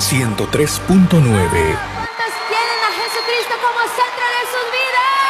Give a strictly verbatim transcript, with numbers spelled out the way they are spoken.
ciento tres punto nueve. ¿Cuántos tienen a Jesucristo como centro de sus vidas?